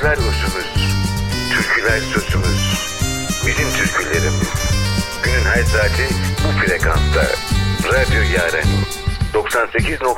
usumuz, türküler sözümüz, bizim türkülerimiz. Günün her saati bu frekansta. Radyo Yaren 98.0